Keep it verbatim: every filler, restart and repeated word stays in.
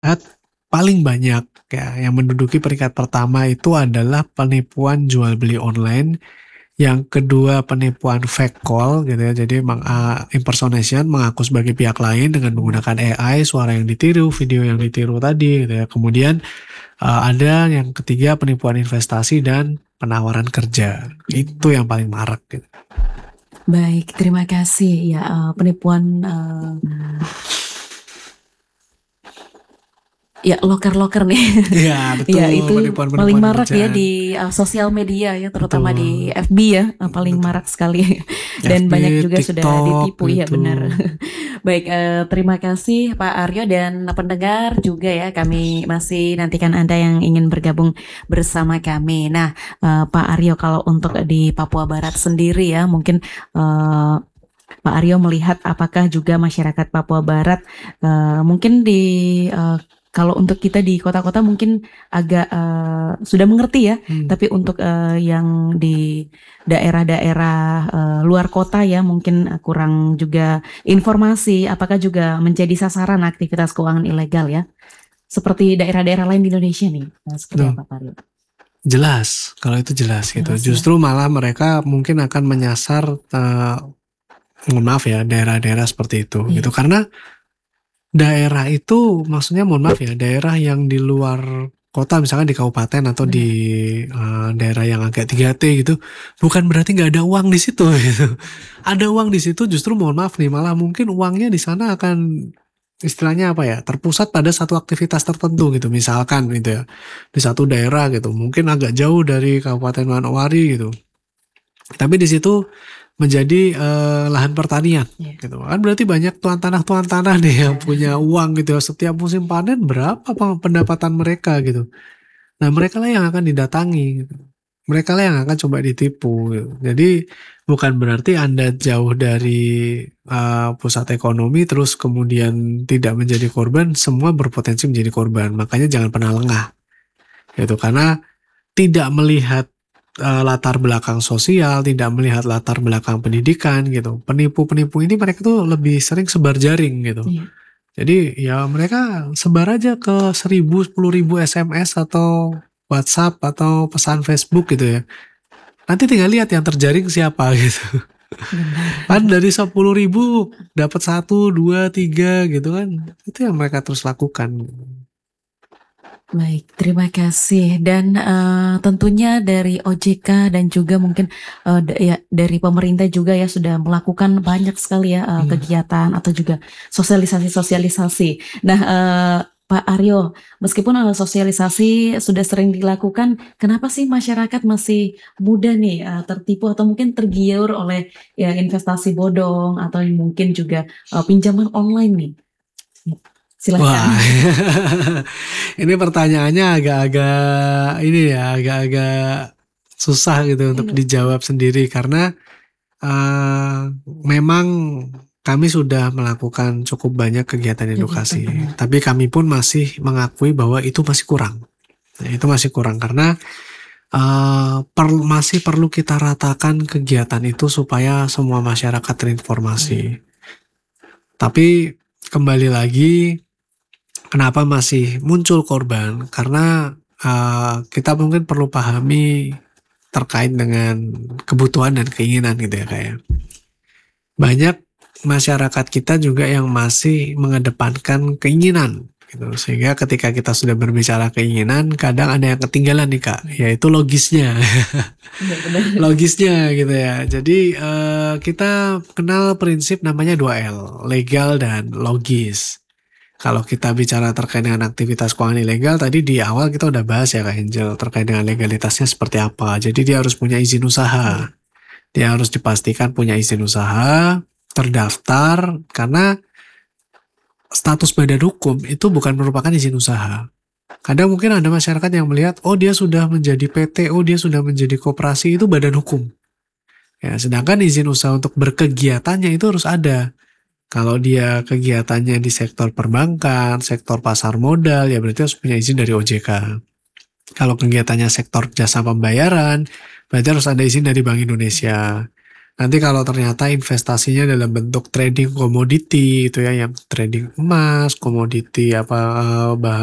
paling banyak ya, yang menduduki peringkat pertama itu adalah penipuan jual beli online. Yang kedua penipuan fake call gitu ya. Jadi meng, uh, impersonation, mengaku sebagai pihak lain dengan menggunakan A I, suara yang ditiru, video yang ditiru tadi gitu ya. Kemudian uh, ada yang ketiga penipuan investasi dan penawaran kerja. Itu yang paling marak gitu. Baik, terima kasih ya uh, penipuan uh, ya loker-loker nih. Iya betul, Ya itu paling penipuan-penipuan marak ya kerjaan. di uh, sosial media ya, terutama di Betul, F B ya, uh, paling betul. marak sekali. Dan F B, banyak juga sudah TikTok ditipu ya, gitu. benar. Baik, eh, terima kasih Pak Aryo dan pendengar juga ya. Kami masih nantikan Anda yang ingin bergabung bersama kami. Nah, eh, Pak Aryo, kalau untuk di Papua Barat sendiri ya, mungkin eh, Pak Aryo melihat apakah juga masyarakat Papua Barat eh, mungkin di eh, kalau untuk kita di kota-kota mungkin agak eh, sudah mengerti ya, Hmm. tapi untuk eh, yang di daerah-daerah eh, luar kota ya mungkin eh, kurang juga informasi apakah juga menjadi sasaran aktivitas keuangan ilegal ya, seperti daerah-daerah lain di Indonesia nih. Nah, seperti Tuh, apa Pak Aryo? jelas, kalau itu jelas gitu. Jelas ya. Justru malah mereka mungkin akan menyasar, uh, mohon maaf ya, daerah-daerah seperti itu Iya. gitu. Karena daerah itu maksudnya mohon maaf ya, daerah yang di luar kota misalkan di kabupaten atau Benar. di uh, daerah yang agak tiga T gitu, bukan berarti nggak ada uang di situ gitu. Ada uang di situ, justru mohon maaf nih, malah mungkin uangnya di sana akan istilahnya apa ya, terpusat pada satu aktivitas tertentu gitu. Misalkan gitu ya, di satu daerah gitu, mungkin agak jauh dari Kabupaten Manowari gitu. Tapi di situ menjadi uh, lahan pertanian Iya. gitu kan, berarti banyak tuan tanah tuan tanah nih yang punya uang gitu. Setiap musim panen berapa pendapatan mereka gitu. Nah mereka lah yang akan didatangi gitu. Mereka lah yang akan coba ditipu gitu. Jadi bukan berarti Anda jauh dari uh, pusat ekonomi terus kemudian tidak menjadi korban. Semua berpotensi menjadi korban. Makanya jangan pernah lengah gitu, karena tidak melihat uh, latar belakang sosial, tidak melihat latar belakang pendidikan gitu. Penipu-penipu ini mereka tuh lebih sering sebar jaring gitu. Iya. Jadi ya mereka sebar aja ke seribu, sepuluh ribu S M S atau WhatsApp atau pesan Facebook gitu ya. Nanti tinggal lihat yang terjaring siapa gitu. Benar. Kan dari sepuluh ribu dapat satu, dua, tiga gitu kan. Itu yang mereka terus lakukan. Baik, terima kasih. Dan uh, tentunya dari O J K dan juga mungkin uh, da- ya, dari pemerintah juga ya sudah melakukan banyak sekali ya uh, Hmm. kegiatan atau juga sosialisasi-sosialisasi. Nah, uh, Pak Aryo, meskipun uh, sosialisasi sudah sering dilakukan, kenapa sih masyarakat masih mudah nih uh, tertipu atau mungkin tergiur oleh ya investasi bodong atau mungkin juga uh, pinjaman online nih? Silahkan. Wah, ini pertanyaannya agak-agak ini ya, agak-agak susah gitu untuk dijawab sendiri karena uh, memang kami sudah melakukan cukup banyak kegiatan edukasi, tapi kami pun masih mengakui bahwa itu masih kurang. Nah, itu masih kurang karena uh, per, masih perlu kita ratakan kegiatan itu supaya semua masyarakat terinformasi. Tapi kembali lagi, kenapa masih muncul korban? Karena uh, kita mungkin perlu pahami terkait dengan kebutuhan dan keinginan gitu ya, kayak banyak masyarakat kita juga yang masih mengedepankan keinginan gitu. Sehingga ketika kita sudah berbicara keinginan, kadang ada yang ketinggalan nih Kak, yaitu logisnya. Logisnya gitu ya. Jadi uh, kita kenal prinsip namanya dua L, legal dan logis. Kalau kita bicara terkait dengan aktivitas keuangan ilegal, tadi di awal kita udah bahas ya Kak Angel, terkait dengan legalitasnya seperti apa. Jadi dia harus punya izin usaha. Dia harus dipastikan punya izin usaha, terdaftar, karena status badan hukum itu bukan merupakan izin usaha. Kadang mungkin ada masyarakat yang melihat, oh dia sudah menjadi P T, oh dia sudah menjadi koperasi, itu badan hukum. Ya, sedangkan izin usaha untuk berkegiatannya itu harus ada. Kalau dia kegiatannya di sektor perbankan, sektor pasar modal, ya berarti harus punya izin dari O J K. Kalau kegiatannya sektor jasa pembayaran, berarti harus ada izin dari Bank Indonesia. Nanti kalau ternyata investasinya dalam bentuk trading komoditi gitu ya, yang trading emas, komoditi apa, eee, bah